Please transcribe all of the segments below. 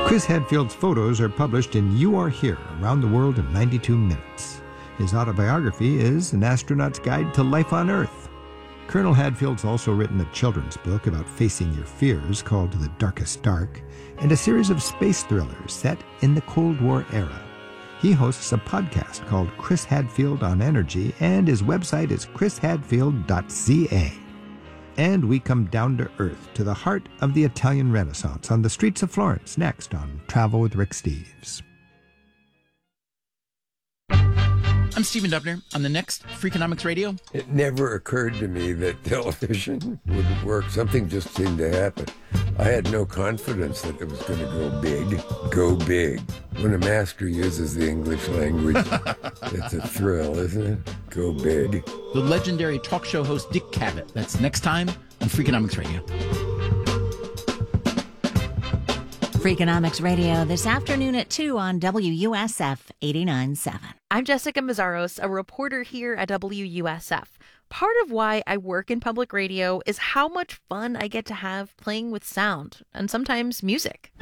Chris Hadfield's photos are published in You Are Here, Around the World in 92 Minutes. His autobiography is An Astronaut's Guide to Life on Earth. Colonel Hadfield's also written a children's book about facing your fears called The Darkest Dark, and a series of space thrillers set in the Cold War era. He hosts a podcast called Chris Hadfield on Energy, and his website is chrishadfield.ca. And we come down to earth, to the heart of the Italian Renaissance, on the streets of Florence, next on Travel with Rick Steves. I'm Stephen Dubner. On the next Freakonomics Radio. It never occurred to me that television would work. Something just seemed to happen. I had no confidence that it was going to go big. Go big. When a master uses the English language, it's a thrill, isn't it? Go big. The legendary talk show host Dick Cavett. That's next time on Freakonomics Radio. Freakonomics Radio this afternoon at 2 on WUSF 89.7. I'm Jessica Mazzaros, a reporter here at WUSF. Part of why I work in public radio is how much fun I get to have playing with sound and sometimes music.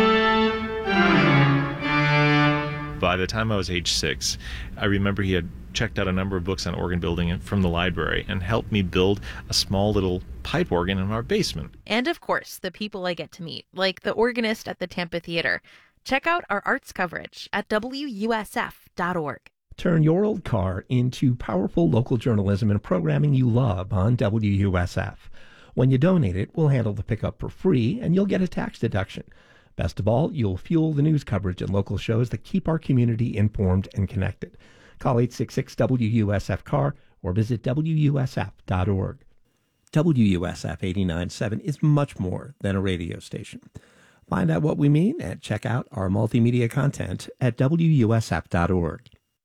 By the time I was age 6, I remember he had checked out a number of books on organ building from the library and helped me build a small little pipe organ in our basement. And of course, the people I get to meet, like the organist at the Tampa Theater. Check out our arts coverage at WUSF.org. Turn your old car into powerful local journalism and programming you love on WUSF. When you donate it, we'll handle the pickup for free, and you'll get a tax deduction. Best of all, you'll fuel the news coverage and local shows that keep our community informed and connected. Call 866-WUSF-CAR or visit WUSF.org. WUSF 89.7 is much more than a radio station. Find out what we mean and check out our multimedia content at WUSF.org.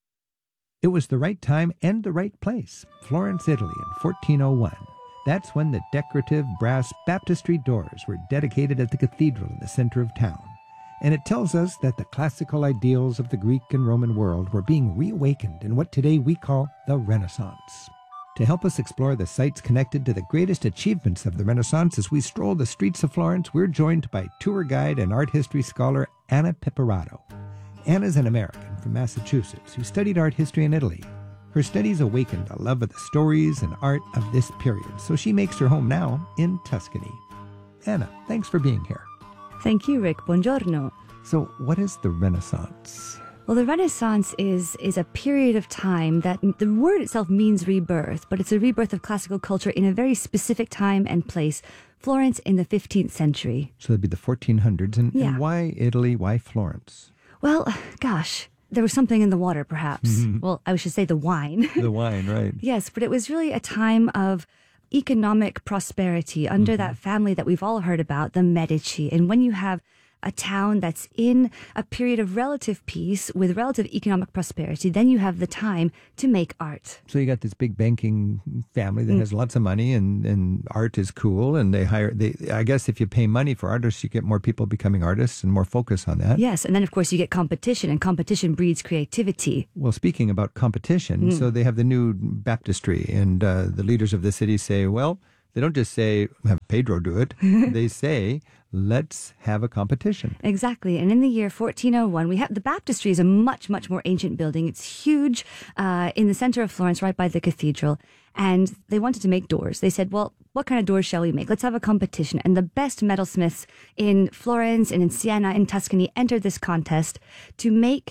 It was the right time and the right place, Florence, Italy in 1401. That's when the decorative brass baptistry doors were dedicated at the cathedral in the center of town. And it tells us that the classical ideals of the Greek and Roman world were being reawakened in what today we call the Renaissance. To help us explore the sites connected to the greatest achievements of the Renaissance as we stroll the streets of Florence, we're joined by tour guide and art history scholar Anna Pipperato. Anna's an American from Massachusetts who studied art history in Italy. Her studies awakened a love of the stories and art of this period, so she makes her home now in Tuscany. Anna, thanks for being here. Thank you, Rick. Buongiorno. So what is the Renaissance? Well, the Renaissance is a period of time that the word itself means rebirth, but it's a rebirth of classical culture in a very specific time and place, Florence in the 15th century. So that'd be the 1400s. And why Italy? Why Florence? Well, gosh, there was something in the water, perhaps. Mm-hmm. Well, I should say the wine. The wine, right. Yes, but it was really a time of economic prosperity under that family that we've all heard about, the Medici. And when you have a town that's in a period of relative peace with relative economic prosperity, then you have the time to make art. So you got this big banking family that has lots of money, and art is cool, and I guess if you pay money for artists, you get more people becoming artists and more focus on that. Yes, and then of course you get competition, and competition breeds creativity. Well, speaking about competition, so they have the new baptistry, and the leaders of the city say, well, they don't just say, have Pedro do it. They say, let's have a competition. Exactly. And in the year 1401, we have the baptistry is a much, much more ancient building. It's huge in the center of Florence, right by the cathedral. And they wanted to make doors. They said, well, what kind of doors shall we make? Let's have a competition. And the best metalsmiths in Florence and in Siena in Tuscany entered this contest to make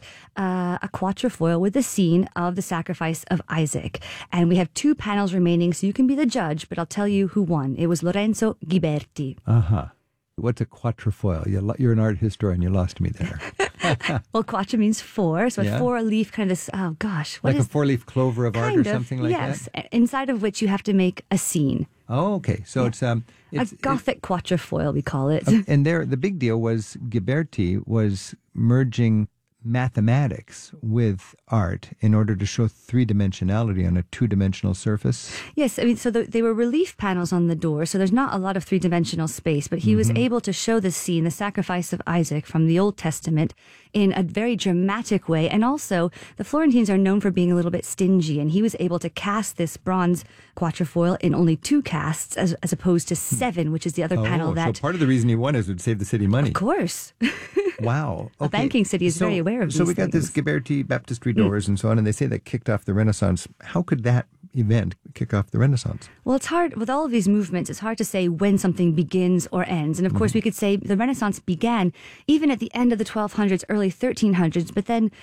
a quatrefoil with the scene of the sacrifice of Isaac. And we have 2 panels remaining, so you can be the judge, but I'll tell you who won. It was Lorenzo Ghiberti. Uh-huh. What's a quatrefoil? You're an art historian. You lost me there. Well, quattro means 4, so a 4-leaf kind of, oh gosh. Like a 4-leaf clover of art or something like that? Yes, inside of which you have to make a scene. Oh, okay. So it's a Gothic quatrefoil, we call it. And there, the big deal was Ghiberti was merging mathematics with art in order to show 3-dimensionality on a 2-dimensional surface? Yes, I mean, so they were relief panels on the door, so there's not a lot of 3-dimensional space, but he was able to show the scene, the sacrifice of Isaac from the Old Testament, in a very dramatic way. And also, the Florentines are known for being a little bit stingy, and he was able to cast this bronze quatrefoil in only 2 casts, as opposed to 7, which is the other panel that... So part of the reason he won is it would save the city money. Of course. Wow. A banking city is very aware of these So we got this things. Ghiberti baptistry doors and so on, and they say that kicked off the Renaissance. How could that event kick off the Renaissance? Well, it's hard with all of these movements. It's hard to say when something begins or ends. And of course, we could say the Renaissance began even at the end of the 1200s, early 1300s. But then,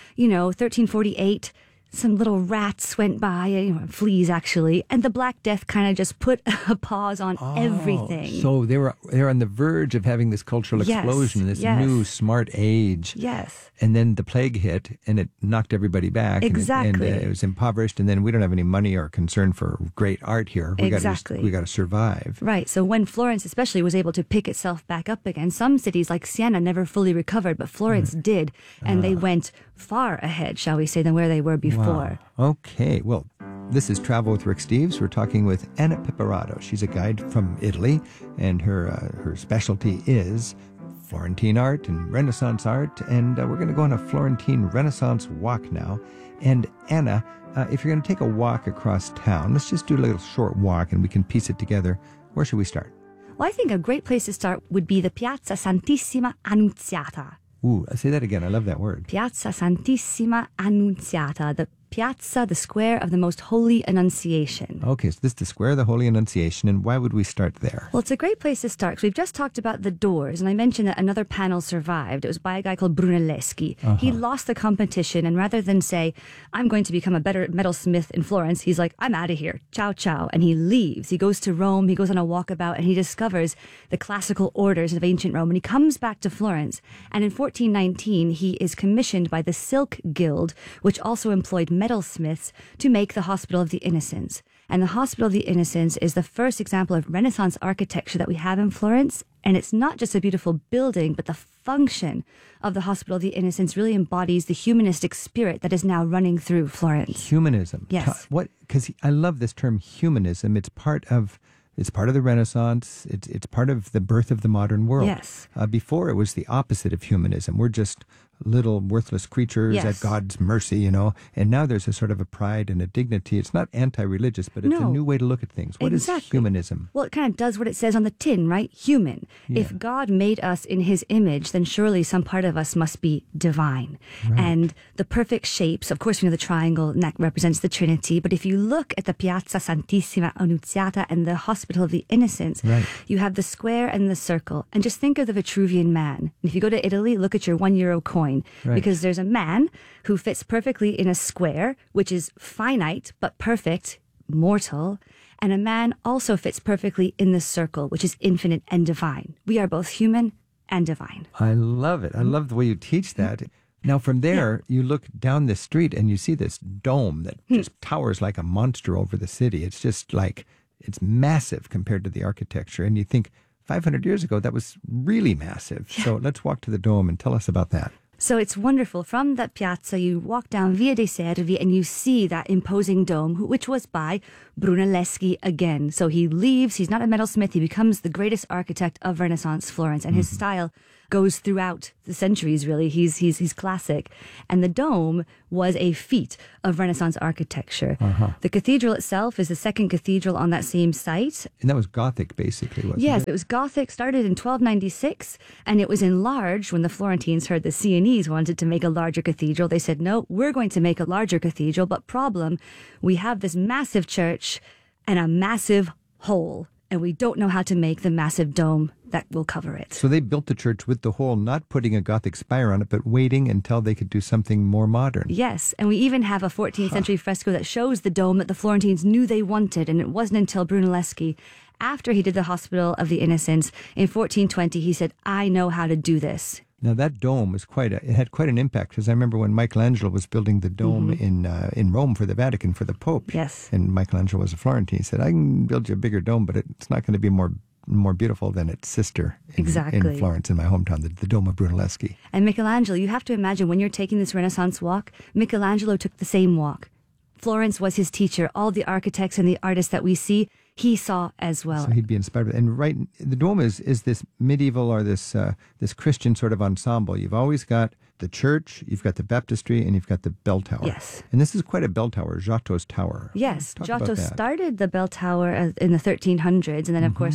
1348, some little rats went by, fleas actually, and the Black Death kind of just put a pause on everything. So they're on the verge of having this cultural Yes, explosion, this yes. new smart age. Yes. And then the plague hit, and it knocked everybody back. Exactly. And it was impoverished, and then we don't have any money or concern for great art here. Exactly. We got to survive. Right. So when Florence especially was able to pick itself back up again, some cities like Siena never fully recovered, but Florence did. And they went far ahead, shall we say, than where they were before. Wow. Okay. Well, this is Travel with Rick Steves. We're talking with Anna Piparato. She's a guide from Italy, and her specialty is Florentine art and Renaissance art. And we're going to go on a Florentine Renaissance walk now. And Anna, if you're going to take a walk across town, let's just do a little short walk and we can piece it together. Where should we start? Well, I think a great place to start would be the Piazza Santissima Annunziata. Ooh, say that again. I love that word. Piazza Santissima Annunziata, the piazza, the square of the Most Holy Annunciation. Okay, so this is the Square of the Holy Annunciation, and why would we start there? Well, it's a great place to start because we've just talked about the doors, and I mentioned that another panel survived. It was by a guy called Brunelleschi. He lost the competition, and rather than say, I'm going to become a better metalsmith in Florence, he's like, I'm out of here. Ciao, ciao. And he leaves. He goes to Rome, he goes on a walkabout, and he discovers the classical orders of ancient Rome, and he comes back to Florence. And in 1419, he is commissioned by the Silk Guild, which also employed metalsmiths, to make the Hospital of the Innocents. And the Hospital of the Innocents is the first example of Renaissance architecture that we have in Florence. And it's not just a beautiful building, but the function of the Hospital of the Innocents really embodies the humanistic spirit that is now running through Florence. Humanism. Yes. What? Because I love this term humanism. It's part of the Renaissance. It's part of the birth of the modern world. Yes. Before it was the opposite of humanism. We're just little worthless creatures Yes. at God's mercy, And now there's a sort of a pride and a dignity. It's not anti-religious, but it's a No. new way to look at things. What is Exactly. humanism? Well, it kind of does what it says on the tin, right? Human. Yeah. If God made us in his image, then surely some part of us must be divine. And the perfect shapes, of course, the triangle, and that represents the Trinity. But if you look at the Piazza Santissima Annunziata and the Hospital of the Innocents, Right. you have the square and the circle. And just think of the Vitruvian Man. If you go to Italy, look at your €1 coin. Right. Because there's a man who fits perfectly in a square, which is finite but perfect, mortal, and a man also fits perfectly in the circle, which is infinite and divine. We are both human and divine. I love it. I love the way you teach that. Now, from there, you look down the street and you see this dome that just towers like a monster over the city. It's just like, it's massive compared to the architecture. And you think 500 years ago, that was really massive. So let's walk to the dome and tell us about that. So it's wonderful. From that piazza, you walk down Via dei Servi and you see that imposing dome, which was by Brunelleschi again. So he leaves. He's not a metalsmith. He becomes the greatest architect of Renaissance Florence, and his style goes throughout the centuries, really. He's classic. And the dome was a feat of Renaissance architecture. The cathedral itself is the second cathedral on that same site. And that was Gothic, basically, wasn't Yes, it? it was Gothic, started in 1296, and it was enlarged when the Florentines heard the Sienese wanted to make a larger cathedral. They said, no, we're going to make a larger cathedral, but problem, we have this massive church and a massive hole, and we don't know how to make the massive dome that will cover it. So they built the church with the hole, not putting a Gothic spire on it, but waiting until they could do something more modern. Yes, and we even have a 14th century fresco that shows the dome that the Florentines knew they wanted, and it wasn't until Brunelleschi, after he did the Hospital of the Innocents in 1420, he said, I know how to do this. Now that dome was it had quite an impact, because I remember when Michelangelo was building the dome in Rome for the Vatican for the Pope. Yes. And Michelangelo was a Florentine. He said, I can build you a bigger dome, but it's not going to be more beautiful than its sister in Florence, in my hometown, the Dome of Brunelleschi. And Michelangelo, you have to imagine when you're taking this Renaissance walk, Michelangelo took the same walk. Florence was his teacher. All the architects and the artists that we see, he saw as well. So he'd be inspired. And the dome is this medieval or this Christian sort of ensemble. You've always got the church, you've got the baptistry, and you've got the bell tower. Yes. And this is quite a bell tower, Giotto's tower. Yes, Talk Giotto about that. started the bell tower in the 1300s, and then, of course,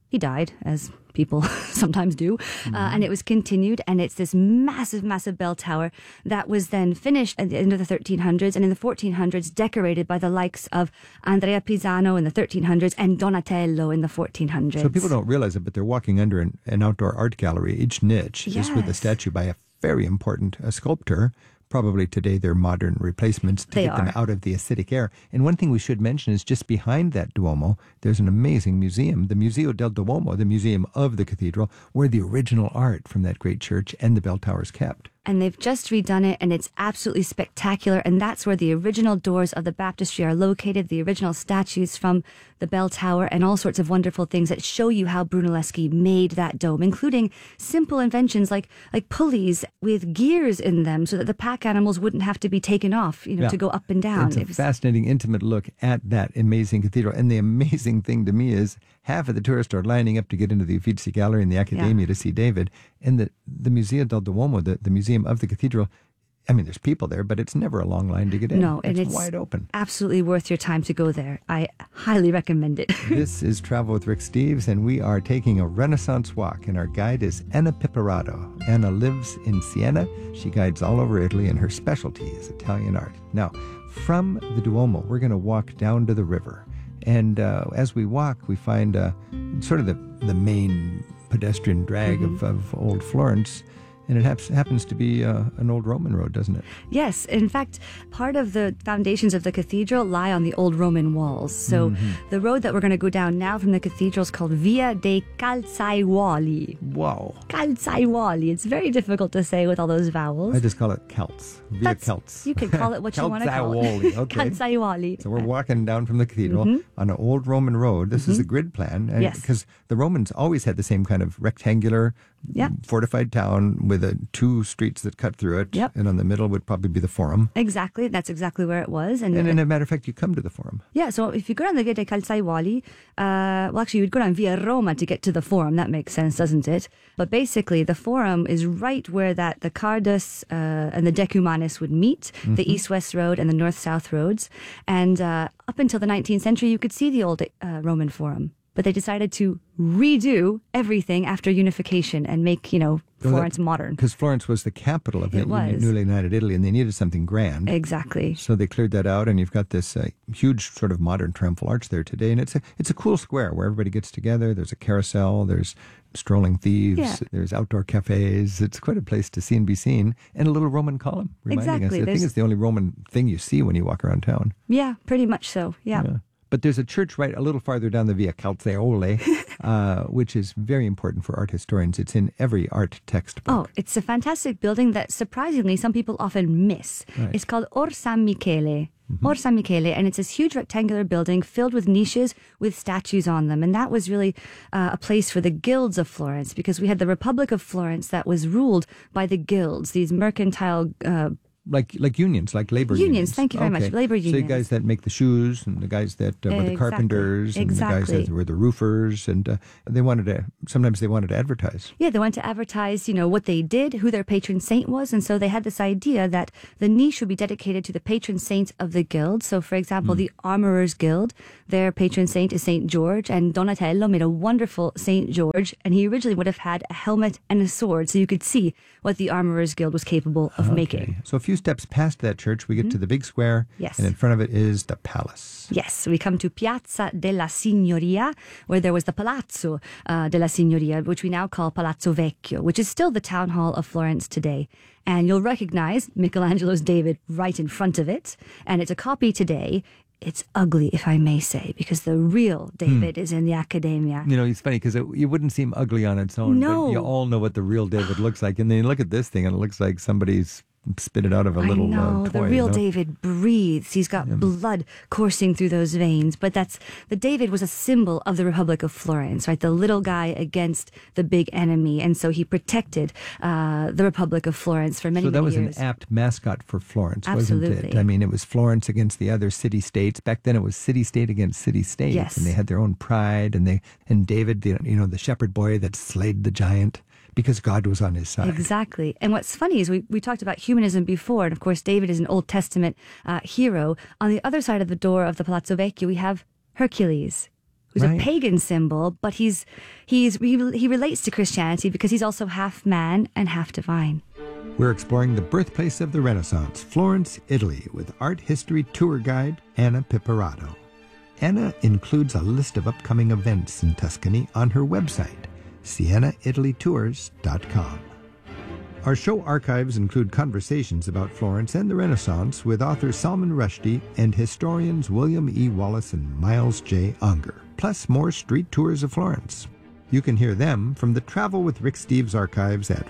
he died, as people sometimes do, and it was continued, and it's this massive, massive bell tower that was then finished at the end of the 1300s, and in the 1400s decorated by the likes of Andrea Pisano in the 1300s and Donatello in the 1400s. So people don't realize it, but they're walking under an outdoor art gallery. Each niche is with a Yes. statue by a very important sculptor. Probably today they're modern replacements to They get them are. out of the acidic air. And one thing we should mention is just behind that Duomo, there's an amazing museum, the Museo del Duomo, the museum of the cathedral, where the original art from that great church and the bell tower is kept. And they've just redone it, and it's absolutely spectacular. And that's where the original doors of the baptistry are located, the original statues from the bell tower, and all sorts of wonderful things that show you how Brunelleschi made that dome, including simple inventions like pulleys with gears in them so that the pack animals wouldn't have to be taken off, Yeah. to go up and down. It's a fascinating, intimate look at that amazing cathedral. And the amazing thing to me is half of the tourists are lining up to get into the Uffizi Gallery and the Accademia to see David. And the Museo del Duomo, the museum of the cathedral, I mean, there's people there, but it's never a long line to get in. No, and it's wide open. absolutely worth your time to go there. I highly recommend it. This is Travel with Rick Steves, and we are taking a Renaissance walk, and our guide is Anna Pipperato. Anna lives in Siena. She guides all over Italy, and her specialty is Italian art. Now, from the Duomo, we're going to walk down to the river. And as we walk, we find sort of the main pedestrian drag of old Florence. And it happens to be an old Roman road, doesn't it? Yes. In fact, part of the foundations of the cathedral lie on the old Roman walls. So the road that we're going to go down now from the cathedral is called Via dei Calzaiuoli. Wow. Calzaiuoli. It's very difficult to say with all those vowels. I just call it Celts. Via Celts. You can call it what you want to call it. Calzaiuoli, okay. Calzaiuoli. So we're walking down from the cathedral on an old Roman road. This is a grid plan. And Yes. because the Romans always had the same kind of rectangular Yeah. fortified town with two streets that cut through it. Yep. And on the middle would probably be the Forum. Exactly. That's exactly where it was. And as a matter of fact, you come to the Forum. Yeah, so if you go down the Via dei Calzaiuoli, well, actually, you'd go down Via Roma to get to the Forum. That makes sense, doesn't it? But basically, the Forum is right where the Cardus and the Decumanus would meet, the east-west road and the north-south roads. And up until the 19th century, you could see the old Roman Forum. But they decided to redo everything after unification and make, Florence modern. Because Florence was the capital of the It was. newly united Italy, and they needed something grand. Exactly. So they cleared that out, and you've got this huge sort of modern triumphal arch there today. And it's a cool square where everybody gets together. There's a carousel. There's strolling thieves. Yeah. There's outdoor cafes. It's quite a place to see and be seen. And a little Roman column reminding Exactly. us. I think it's the only Roman thing you see when you walk around town. Yeah, pretty much so. Yeah. But there's a church right a little farther down the Via Calzaiuoli, which is very important for art historians. It's in every art textbook. Oh, it's a fantastic building that surprisingly some people often miss. Right. It's called Or San Michele. Or San Michele, and it's this huge rectangular building filled with niches with statues on them. And that was really a place for the guilds of Florence, because we had the Republic of Florence that was ruled by the guilds, these mercantile Like unions, like labor unions. Unions, thank you very much. Labor So unions. the guys that make the shoes, and the guys that were the Exactly. carpenters, and the guys Exactly. that were the roofers, and sometimes they wanted to advertise. Yeah, they wanted to advertise, what they did, who their patron saint was. And so they had this idea that the niche would be dedicated to the patron saint of the guild. So, for example, the Armorers Guild, their patron saint is St. George. And Donatello made a wonderful St. George. And he originally would have had a helmet and a sword. So you could see what the Armorers Guild was capable of making. So a few steps past that church, we get to the big square. Yes. And in front of it is the palace. Yes, we come to Piazza della Signoria, where there was the Palazzo della Signoria, which we now call Palazzo Vecchio, which is still the town hall of Florence today. And you'll recognize Michelangelo's David right in front of it. And it's a copy today. It's ugly, if I may say, because the real David is in the Accademia. It's funny because it wouldn't seem ugly on its own. No. But you all know what the real David looks like. And then you look at this thing and it looks like somebody's spit it out of a little I know, toy. the real David breathes. He's got blood coursing through those veins. But the David was a symbol of the Republic of Florence, right? The little guy against the big enemy. And so he protected the Republic of Florence for many, So that many was years. an apt mascot for Florence, wasn't it? Absolutely. I mean, it was Florence against the other city-states. Back then it was city-state against city-state. Yes. And they had their own pride. And David, the shepherd boy that slayed the giant because God was on his side. Exactly. And what's funny is we talked about humanism before, and of course David is an Old Testament hero. On the other side of the door of the Palazzo Vecchio, we have Hercules, who's a Right. pagan symbol, but he relates to Christianity because he's also half man and half divine. We're exploring the birthplace of the Renaissance, Florence, Italy, with art history tour guide Anna Pipperato. Anna includes a list of upcoming events in Tuscany on her website, SienaItalyTours.com. Our show archives include conversations about Florence and the Renaissance with author Salman Rushdie and historians William E. Wallace and Miles J. Unger, plus more street tours of Florence. You can hear them from the Travel with Rick Steves archives at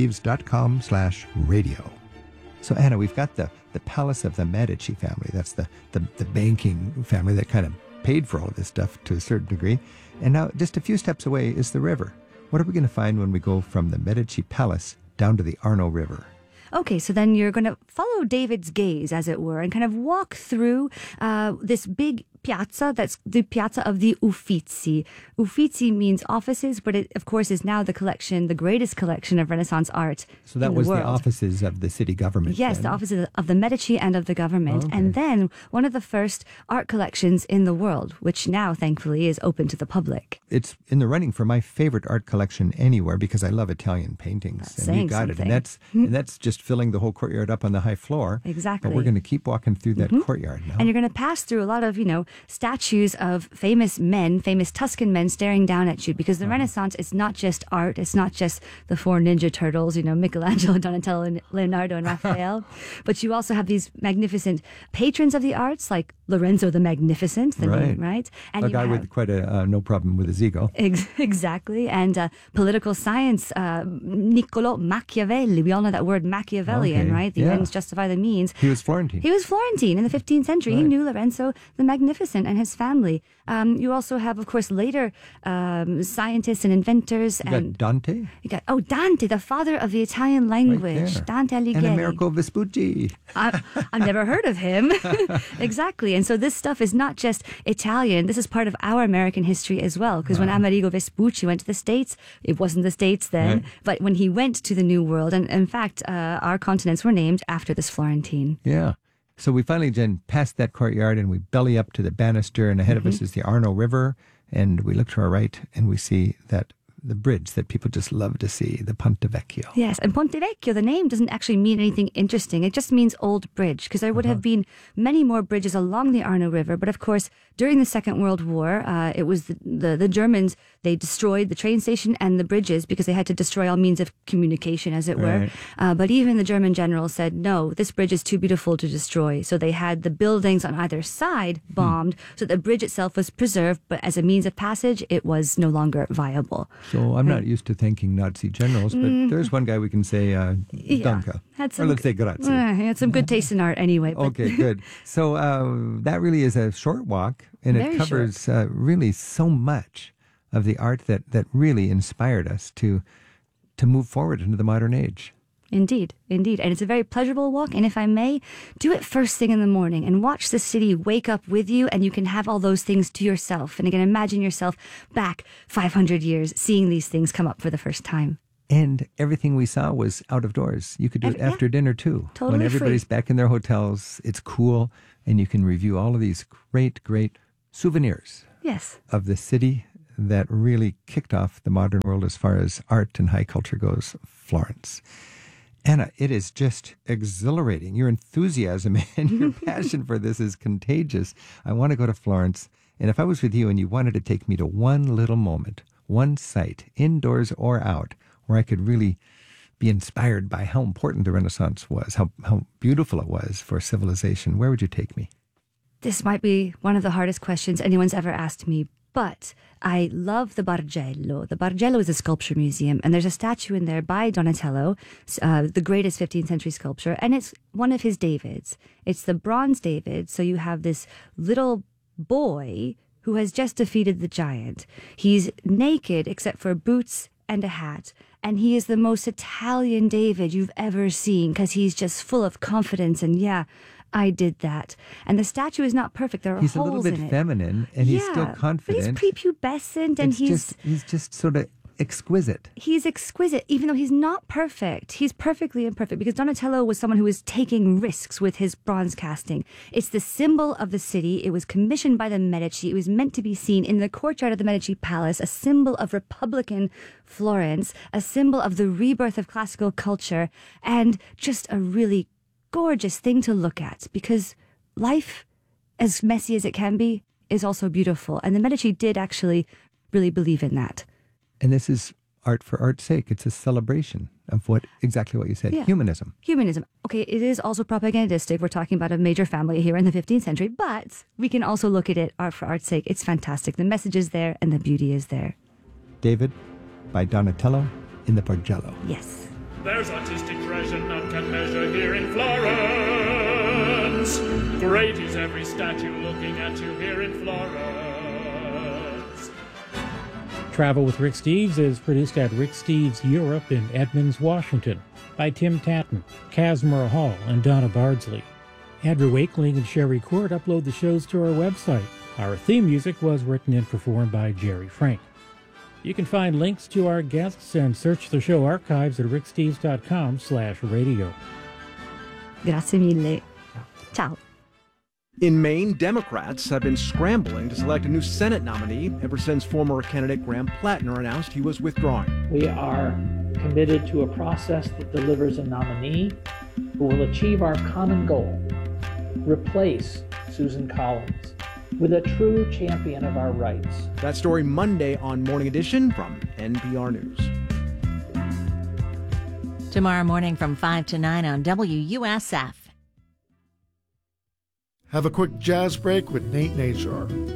ricksteves.com/radio. So, Anna, we've got the Palace of the Medici family. That's the banking family that kind of paid for all of this stuff to a certain degree. And now, just a few steps away is the river. What are we going to find when we go from the Medici Palace down to the Arno River? Okay, so then you're going to follow David's gaze, as it were, and kind of walk through this big piazza. That's the Piazza of the Uffizi. Uffizi means offices, but it, of course, is now the greatest collection of Renaissance art. So that in was the the world. offices of the city government. Yes, then. the offices of the Medici and of the government. Okay. And then one of the first art collections in the world, which now, thankfully, is open to the public. It's in the running for my favorite art collection anywhere because I love Italian paintings. That's and you saying got something. it. And that's just filling the whole courtyard up on the high floor. Exactly. But we're going to keep walking through that courtyard now. And you're going to pass through a lot of, statues of famous Tuscan men staring down at you, because the Renaissance is not just art. It's not just the four Ninja Turtles, Michelangelo, Donatello, and Leonardo, and Raphael. But you also have these magnificent patrons of the arts, like Lorenzo the Magnificent, the name, right? And a you guy have, with quite a no problem with his ego. Exactly. And political science, Niccolò Machiavelli. We all know that word Machiavellian, Okay, right? The yeah. ends justify the means. He was Florentine. He was Florentine in the 15th century. He knew Lorenzo the Magnificent and his family. You also have, of course, later scientists and inventors. You got Dante. You got Dante, the father of the Italian language. there. Dante Alighieri. And Americo Vespucci. I've never heard of him. Exactly. And so this stuff is not just Italian. This is part of our American history as well. Because when Amerigo Vespucci went to the States, it wasn't the States then. Right. But when he went to the New World, and in fact, our continents were named after this Florentine. Yeah. So we finally then passed that courtyard and we belly up to the banister, and ahead of us is the Arno River, and we look to our right and we see that the bridge that people just love to see, the Ponte Vecchio. Yes, and Ponte Vecchio, the name doesn't actually mean anything interesting. It just means old bridge, because there would have been many more bridges along the Arno River. But of course, during the Second World War, it was the Germans, they destroyed the train station and the bridges because they had to destroy all means of communication, as it were. But even the German generals said, no, this bridge is too beautiful to destroy. So they had the buildings on either side bombed, so the bridge itself was preserved, but as a means of passage, it was no longer viable. So I'm not used to thanking Nazi generals, but there's one guy we can say danke. Had Or let's say grazie. He had some good taste in art anyway. But Okay, good. So that really is a short walk, and Very it covers really so much of the art that really inspired us to move forward into the modern age. Indeed. And it's a very pleasurable walk. And if I may, do it first thing in the morning and watch the city wake up with you, and you can have all those things to yourself. And you can imagine yourself back 500 years seeing these things come up for the first time. And everything we saw was out of doors. You could do it after dinner too. Totally when everybody's free. back in their hotels, it's cool, and you can review all of these great, great souvenirs Yes. of the city that really kicked off the modern world as far as art and high culture goes, Florence. Anna, it is just exhilarating. Your enthusiasm and your passion for this is contagious. I want to go to Florence, and if I was with you and you wanted to take me to one little moment, one site, indoors or out, where I could really be inspired by how important the Renaissance was, how beautiful it was for civilization, where would you take me? This might be one of the hardest questions anyone's ever asked me, but I love the Bargello. The Bargello is a sculpture museum, and there's a statue in there by Donatello, the greatest 15th century sculpture, and it's one of his Davids. It's the bronze David, so you have this little boy who has just defeated the giant. He's naked except for boots and a hat, and he is the most Italian David you've ever seen, because he's just full of confidence and, yeah, I did that. And the statue is not perfect. There are He's a holes little bit in it. feminine, and he's still confident. But he's prepubescent, and He's just sort of exquisite. He's exquisite, even though he's not perfect. He's perfectly imperfect because Donatello was someone who was taking risks with his bronze casting. It's the symbol of the city. It was commissioned by the Medici. It was meant to be seen in the courtyard of the Medici Palace, a symbol of Republican Florence, a symbol of the rebirth of classical culture, and just a really gorgeous thing to look at because life, as messy as it can be, is also beautiful. And the Medici did actually really believe in that. And this is art for art's sake. It's a celebration of exactly what you said, humanism. Humanism. Okay, it is also propagandistic. We're talking about a major family here in the 15th century, but we can also look at it art for art's sake. It's fantastic. The message is there and the beauty is there. David, by Donatello in the Bargello. Yes. There's artistic treasure none can measure here in Florence. Great is every statue looking at you here in Florence. Travel with Rick Steves is produced at Rick Steves Europe in Edmonds, Washington by Tim Tatton, Casimir Hall, and Donna Bardsley. Andrew Wakeling and Sherry Court upload the shows to our website. Our theme music was written and performed by Jerry Frank. You can find links to our guests and search the show archives at ricksteves.com/radio. Grazie mille. Ciao. In Maine, Democrats have been scrambling to select a new Senate nominee ever since former candidate Graham Plattner announced he was withdrawing. We are committed to a process that delivers a nominee who will achieve our common goal, replace Susan Collins with a true champion of our rights. That story Monday on Morning Edition from NPR News. Tomorrow morning from 5 to 9 on WUSF. Have a quick jazz break with Nate Nazar.